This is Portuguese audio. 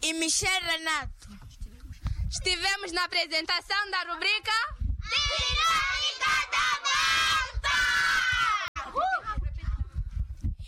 e Michel Renato. Estivemos na apresentação da rubrica Dinâmica da